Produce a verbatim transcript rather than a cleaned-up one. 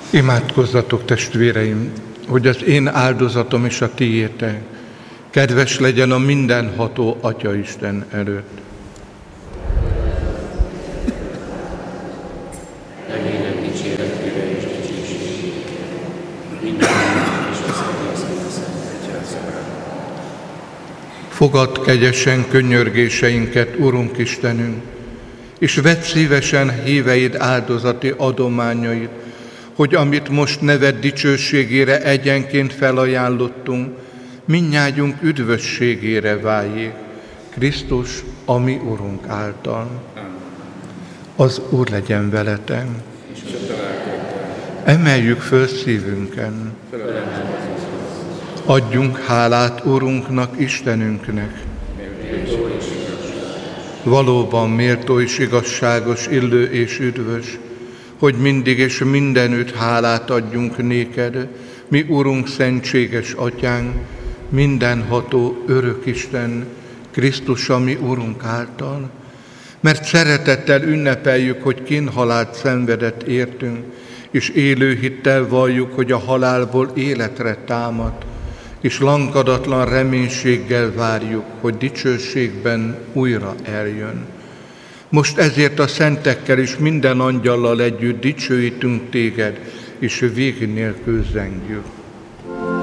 Imádkozzatok, testvéreim, hogy az én áldozatom és a tiétek kedves legyen a mindenható Atyaisten előtt. Legyenek dicséretére és dicsőségére, mindennek és az egésznek szent egyházában. Fogadd kegyesen könyörgéseinket, Urunk Istenünk, és vedd szívesen híveid áldozati adományait, hogy amit most neved dicsőségére egyenként felajánlottunk, mindnyájunk üdvösségére váljék, Krisztus, a mi Urunk által. Az Úr legyen veletek. Emeljük föl szívünken. Adjunk hálát Urunknak, Istenünknek. Valóban méltó és igazságos, illő és üdvös, hogy mindig és mindenütt hálát adjunk néked, mi Urunk, szentséges Atyánk, mindenható örök Isten, Krisztus, a mi Urunk által, mert szeretettel ünnepeljük, hogy kínhalált szenvedett értünk, és élő hittel valljuk, hogy a halálból életre támadt, és lankadatlan reménységgel várjuk, hogy dicsőségben újra eljön. Most ezért a szentekkel és minden angyallal együtt dicsőítünk téged, és vég nélkül zengjük.